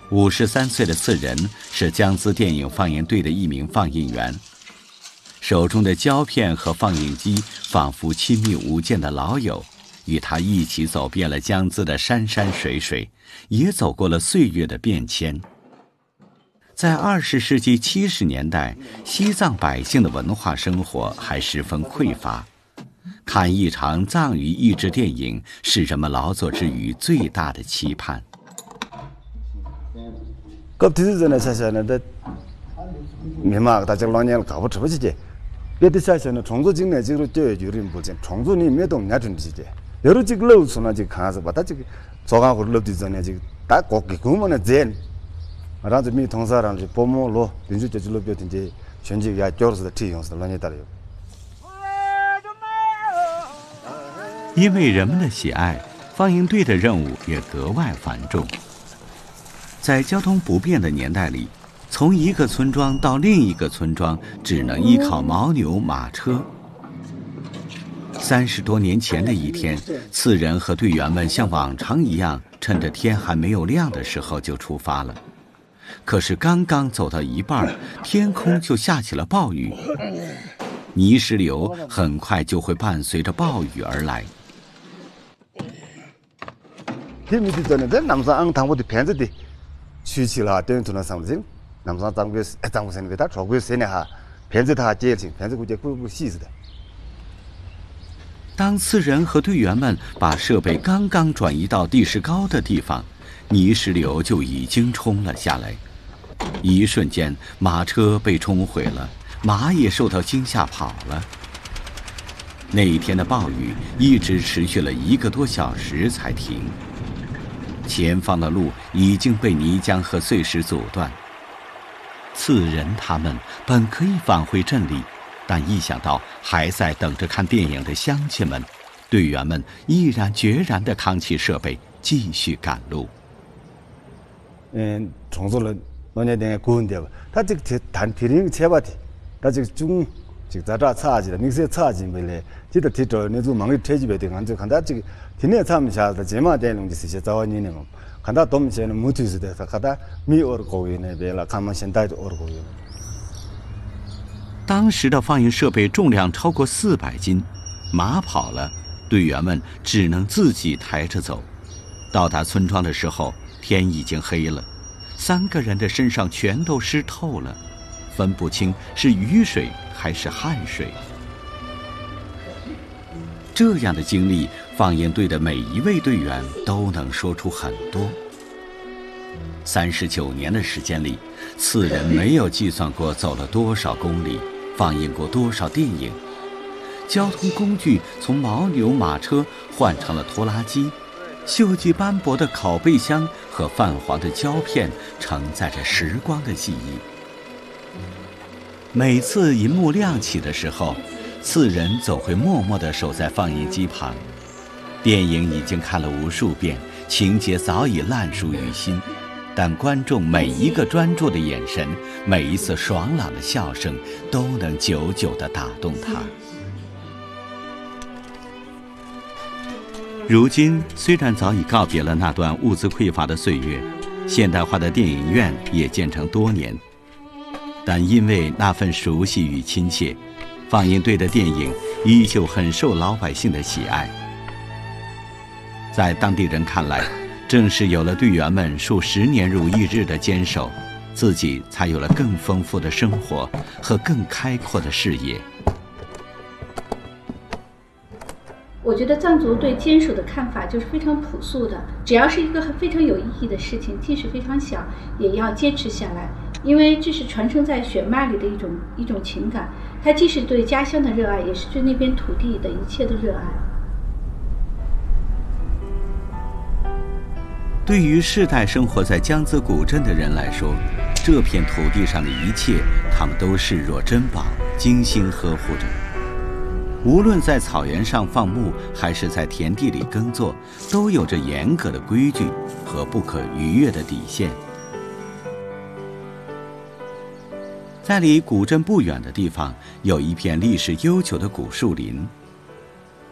53岁的次仁是江孜电影放映队的一名放映员，手中的胶片和放映机仿佛亲密无间的老友，与他一起走遍了江孜的山山水水，也走过了岁月的变迁。在20世纪70年代，西藏百姓的文化生活还十分匮乏，看一场藏语译制电影是人们劳作之余最大的期盼。 그 뒤전에 사실은 미막 다적 런년 가고 접어지지. 베드 사실은 종조 직내직으로 뛰어 유린 보진. 종조니 매동 냐준지지. 여러 직 러우스나 직 가서 받다 직 조가고 러디전에 직딱 꼭기 구문에 젠. 라도 미 동사랑 보모로 민주제주로 뼈든지 현직야 겨르서 티용스 런이 따라요. 因为人们的喜爱，放映队的任务也格外繁重。在交通不便的年代里，从一个村庄到另一个村庄只能依靠牦牛马车。30多年前的一天，次仁和队员们像往常一样，趁着天还没有亮的时候就出发了。可是刚刚走到一半，天空就下起了暴雨，泥石流很快就会伴随着暴雨而来。 취치라 된투나 삼진 남산 장교 장고선에 다 조고 세네하 변제다 제일 변제 구제 부 시스다。 当次仁和队员们把设备刚刚转移到地势高的地方，泥石流就已经冲了下来。一瞬间，马车被冲毁了，马也受到惊吓跑了。那一天的暴雨一直持续了1个多小时才停。前方的路已经被泥浆和碎石阻断。次仁他们本可以返回镇里，但一想到还在等着看电影的乡亲们，队员们毅然决然地扛起设备继续赶路。 종소를 너네들에 구운데 다 지금 단 비링 제바티 다 지금 중 지금 자자 차지라 믹스에 차지 밀래 지도 뒤도 내주 망이 퇴집에 된 간저 간다 지금 뒤에 참샤다 제마 되는 짓이 자원이네 뭐 간다 dom세는 무티스 돼서 가다 미어르 고위네 베라 가만 현대도 어르고 当时的放映设备重量超过400斤，马跑了，队员们只能自己抬着走。到达村庄的时候，天已经黑了，3个人的身上全都湿透了，分不清是雨水还是汗水。这样的经历，放映队的每一位队员都能说出很多。39年的时间里，次仁没有计算过走了多少公里，放映过多少电影。交通工具从牦牛马车换成了拖拉机，锈迹斑驳的拷贝箱和泛黄的胶片承载着时光的记忆。每次银幕亮起的时候，次仁总会默默地守在放映机旁。电影已经看了无数遍，情节早已烂熟于心，但观众每一个专注的眼神，每一次爽朗的笑声，都能久久地打动他。如今虽然早已告别了那段物资匮乏的岁月，现代化的电影院也建成多年，但因为那份熟悉与亲切，放映队的电影依旧很受老百姓的喜爱。在当地人看来，正是有了队员们数10年如一日的坚守，自己才有了更丰富的生活和更开阔的视野。 我觉得藏族对坚守的看法就是非常朴素的，只要是一个非常有意义的事情，即使非常小，也要坚持下来，因为这是传承在血脉里的一种情感，它既是对家乡的热爱，也是对那片土地的一切的热爱。 对于世代生活在江孜古镇的人来说，这片土地上的一切，他们都视若珍宝，精心呵护着。无论在草原上放牧，还是在田地里耕作，都有着严格的规矩和不可逾越的底线。在离古镇不远的地方，有一片历史悠久的古树林。